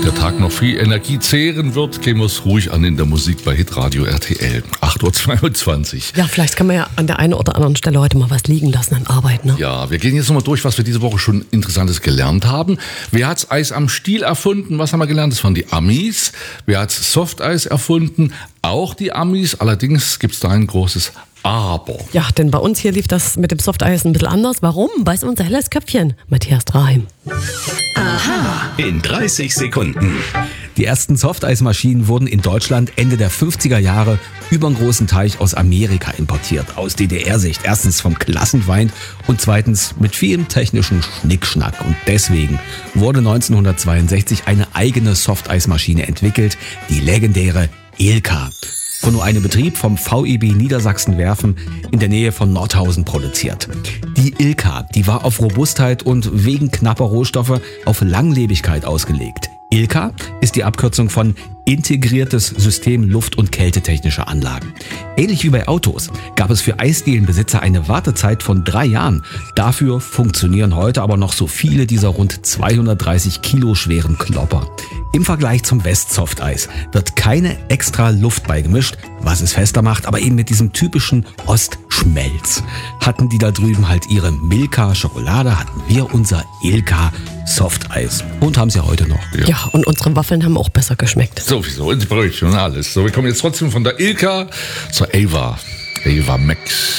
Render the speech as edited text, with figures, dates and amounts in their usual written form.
der Tag noch viel Energie zehren wird, gehen wir es ruhig an in der Musik bei Hitradio RTL. 8.22 Uhr. Ja, vielleicht kann man ja an der einen oder anderen Stelle heute mal was liegen lassen an Arbeit, ne? Ja, wir gehen jetzt nochmal durch, was wir diese Woche schon Interessantes gelernt haben. Wer hat's Eis am Stiel erfunden? Was haben wir gelernt? Das waren die Amis. Wer hat's Softeis erfunden? Auch die Amis. Allerdings gibt's da ein großes Aber. Ja, denn bei uns hier lief das mit dem Softeis ein bisschen anders. Warum? Weiß unser helles Köpfchen, Matthias Draheim. In 30 Sekunden. Die ersten Softeismaschinen wurden in Deutschland Ende der 50er Jahre über einen großen Teich aus Amerika importiert. Aus DDR-Sicht. Erstens vom Klassenfeind und zweitens mit vielem technischen Schnickschnack. Und deswegen wurde 1962 eine eigene Softeismaschine entwickelt, die legendäre Ilka. Von nur einem Betrieb vom VEB Niedersachsen-Werfen in der Nähe von Nordhausen produziert. Die Ilka, die war auf Robustheit und wegen knapper Rohstoffe auf Langlebigkeit ausgelegt. Ilka ist die Abkürzung von Integriertes System Luft- und Kältetechnische Anlagen. Ähnlich wie bei Autos gab es für Eisdielenbesitzer eine Wartezeit von 3 Jahren. Dafür funktionieren heute aber noch so viele dieser rund 230 Kilo schweren Klopper. Im Vergleich zum West-Softeis wird keine extra Luft beigemischt, was es fester macht, aber eben mit diesem typischen Ostschmelz. Hatten die da drüben halt ihre Milka-Schokolade, hatten wir unser Ilka-Softeis. Und haben sie heute noch. Ja, und unsere Waffeln haben auch besser geschmeckt. Sowieso, ins Brötchen und alles. So, wir kommen jetzt trotzdem von der Ilka zur Ava. Ava Max.